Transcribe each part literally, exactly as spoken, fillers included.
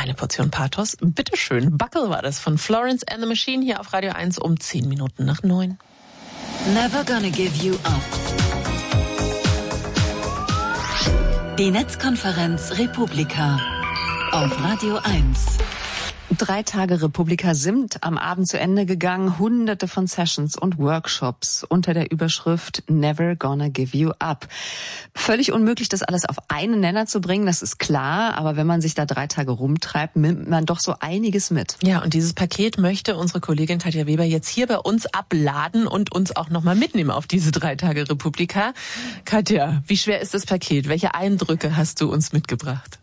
Eine Portion Pathos. Bitteschön. Buckle war das von Florence and the Machine hier auf Radio eins um zehn Minuten nach neun. Never gonna give you up. Die Netzkonferenz Republika auf Radio eins. Drei Tage Republika sind am Abend zu Ende gegangen. Hunderte von Sessions und Workshops unter der Überschrift Never Gonna Give You Up. Völlig unmöglich, das alles auf einen Nenner zu bringen, das ist klar. Aber wenn man sich da drei Tage rumtreibt, nimmt man doch so einiges mit. Ja, und dieses Paket möchte unsere Kollegin Katja Weber jetzt hier bei uns abladen und uns auch nochmal mitnehmen auf diese drei Tage Republika. Katja, wie schwer ist das Paket? Welche Eindrücke hast du uns mitgebracht?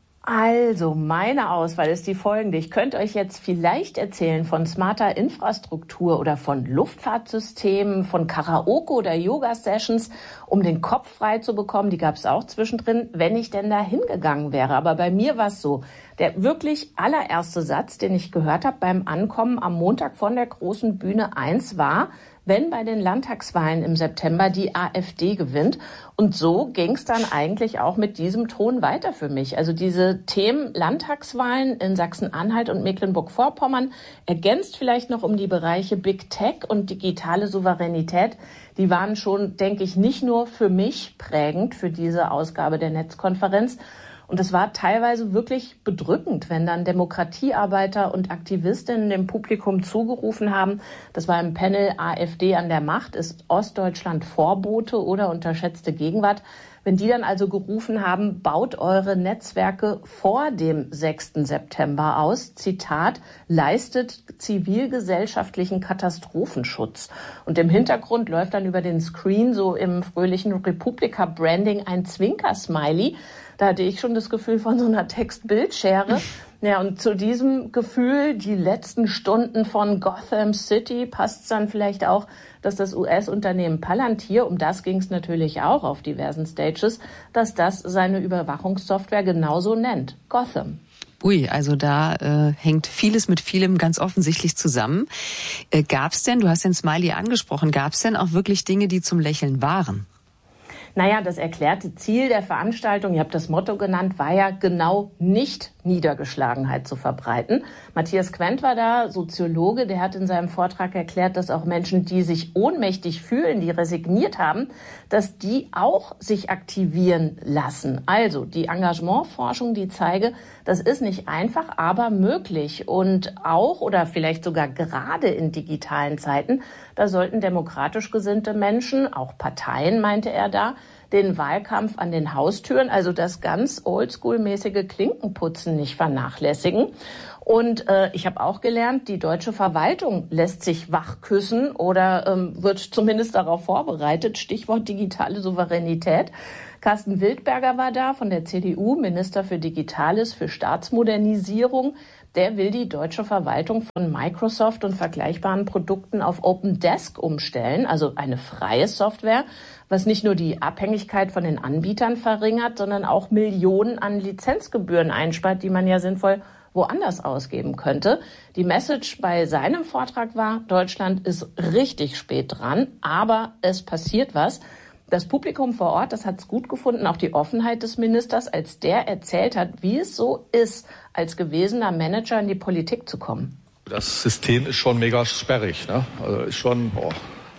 Also, meine Auswahl ist die folgende. Ich könnte euch jetzt vielleicht erzählen von smarter Infrastruktur oder von Luftfahrtsystemen, von Karaoke oder Yoga-Sessions, um den Kopf frei zu bekommen. Die gab es auch zwischendrin, wenn ich denn da hingegangen wäre. Aber bei mir war es so, der wirklich allererste Satz, den ich gehört habe beim Ankommen am Montag von der großen Bühne eins war: Wenn bei den Landtagswahlen im September die AfD gewinnt. Und so ging es dann eigentlich auch mit diesem Ton weiter für mich. Also diese Themen Landtagswahlen in Sachsen-Anhalt und Mecklenburg-Vorpommern, ergänzt vielleicht noch um die Bereiche Big Tech und digitale Souveränität, die waren schon, denke ich, nicht nur für mich prägend für diese Ausgabe der Netzkonferenz. Und es war teilweise wirklich bedrückend, wenn dann Demokratiearbeiter und Aktivistinnen dem Publikum zugerufen haben. Das war im Panel AfD an der Macht, ist Ostdeutschland Vorbote oder unterschätzte Gegenwart. Wenn die dann also gerufen haben, baut eure Netzwerke vor dem sechsten September aus, Zitat, leistet zivilgesellschaftlichen Katastrophenschutz. Und im Hintergrund läuft dann über den Screen so im fröhlichen Republika-Branding ein Zwinker-Smiley. Da hatte ich schon das Gefühl von so einer Text-Bild-Schere. Ja, und zu diesem Gefühl, die letzten Stunden von Gotham City, passt es dann vielleicht auch, dass das U S-Unternehmen Palantir, um das ging es natürlich auch auf diversen Stages, dass das seine Überwachungssoftware genauso nennt. Gotham. Ui, also da äh, hängt vieles mit vielem ganz offensichtlich zusammen. Äh, gab's denn, du hast den Smiley angesprochen, gab's denn auch wirklich Dinge, die zum Lächeln waren? Naja, das erklärte Ziel der Veranstaltung, ihr habt das Motto genannt, war ja genau nicht Niedergeschlagenheit zu verbreiten. Matthias Quent war da, Soziologe, der hat in seinem Vortrag erklärt, dass auch Menschen, die sich ohnmächtig fühlen, die resigniert haben, dass die auch sich aktivieren lassen. Also die Engagementforschung, die zeige, das ist nicht einfach, aber möglich. Und auch oder vielleicht sogar gerade in digitalen Zeiten, da sollten demokratisch gesinnte Menschen, auch Parteien, meinte er da, den Wahlkampf an den Haustüren, also das ganz oldschool-mäßige Klinkenputzen nicht vernachlässigen. Und äh, ich habe auch gelernt, die deutsche Verwaltung lässt sich wachküssen oder ähm, wird zumindest darauf vorbereitet. Stichwort digitale Souveränität. Carsten Wildberger war da von der C D U, Minister für Digitales, für Staatsmodernisierung. Der will die deutsche Verwaltung von Microsoft und vergleichbaren Produkten auf Open Desk umstellen, also eine freie Software, was nicht nur die Abhängigkeit von den Anbietern verringert, sondern auch Millionen an Lizenzgebühren einspart, die man ja sinnvoll woanders ausgeben könnte. Die Message bei seinem Vortrag war, Deutschland ist richtig spät dran, aber es passiert was. Das Publikum vor Ort, das hat es gut gefunden, auch die Offenheit des Ministers, als der erzählt hat, wie es so ist, als gewesener Manager in die Politik zu kommen. Das System ist schon mega sperrig, ne? Also ist schon, boah.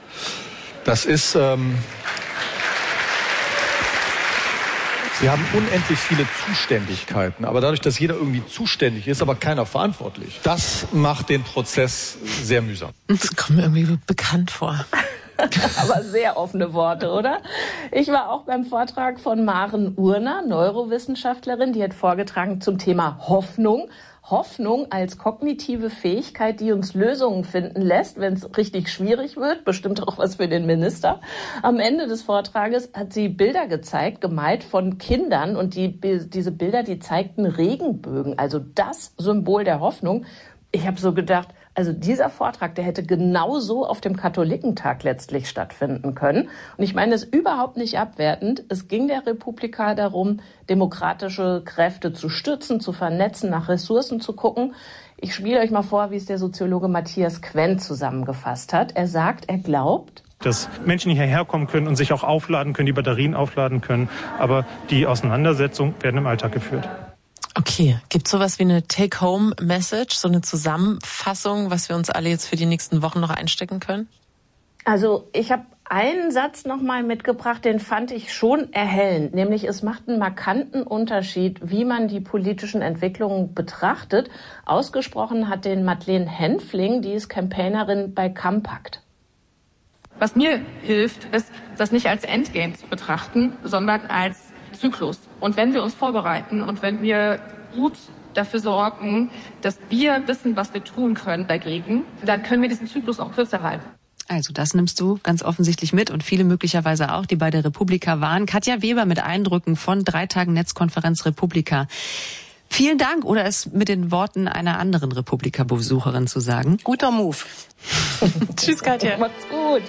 Das ist, ähm, wir haben unendlich viele Zuständigkeiten, aber dadurch, dass jeder irgendwie zuständig ist, aber keiner verantwortlich, das macht den Prozess sehr mühsam. Das kommt mir irgendwie bekannt vor. Aber sehr offene Worte, oder? Ich war auch beim Vortrag von Maren Urner, Neurowissenschaftlerin, die hat vorgetragen zum Thema Hoffnung. Hoffnung als kognitive Fähigkeit, die uns Lösungen finden lässt, wenn es richtig schwierig wird. Bestimmt auch was für den Minister. Am Ende des Vortrages hat sie Bilder gezeigt, gemalt von Kindern. Und die, diese Bilder, die zeigten Regenbögen, also das Symbol der Hoffnung. Ich habe so gedacht, also dieser Vortrag, der hätte genauso auf dem Katholikentag letztlich stattfinden können. Und ich meine es überhaupt nicht abwertend. Es ging der Republika darum, demokratische Kräfte zu stützen, zu vernetzen, nach Ressourcen zu gucken. Ich spiele euch mal vor, wie es der Soziologe Matthias Quent zusammengefasst hat. Er sagt, er glaubt, dass Menschen hierher kommen können und sich auch aufladen können, die Batterien aufladen können. Aber die Auseinandersetzungen werden im Alltag geführt. Okay, gibt es sowas wie eine Take-Home-Message, so eine Zusammenfassung, was wir uns alle jetzt für die nächsten Wochen noch einstecken können? Also ich habe einen Satz nochmal mitgebracht, den fand ich schon erhellend, nämlich es macht einen markanten Unterschied, wie man die politischen Entwicklungen betrachtet. Ausgesprochen hat den Madeleine Hänfling, die ist Campaignerin bei Campact. Was mir hilft, ist, das nicht als Endgame zu betrachten, sondern als Zyklus. Und wenn wir uns vorbereiten und wenn wir gut dafür sorgen, dass wir wissen, was wir tun können dagegen, dann können wir diesen Zyklus auch kürzer halten. Also das nimmst du ganz offensichtlich mit und viele möglicherweise auch, die bei der Republika waren. Katja Weber mit Eindrücken von drei Tagen Netzkonferenz Republika. Vielen Dank, oder es mit den Worten einer anderen Republika-Besucherin zu sagen. Guter Move. Tschüss, Katja. Macht's gut.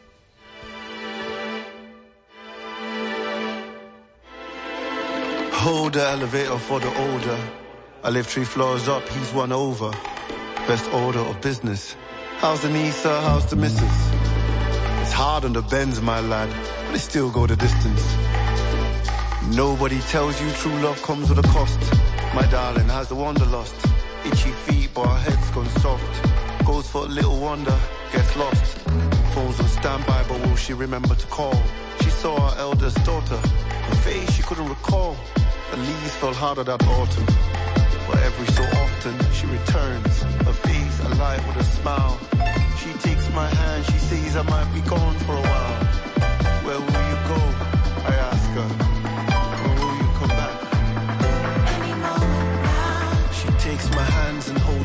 Hold the elevator for the older. I live three floors up, he's one over. Best order of business. How's the niece, sir? How's the missus? It's hard on the Benz, my lad, but they still go the distance. Nobody tells you true love comes with a cost. My darling, has the wanderlust? Itchy feet, but her head's gone soft. Goes for a little wonder, gets lost. Phone's on standby, but will she remember to call? She saw her eldest daughter. Her face she couldn't recall. The leaves fell harder that autumn. But every so often she returns, her face alive with a smile. She takes my hand, she says I might be gone for a while.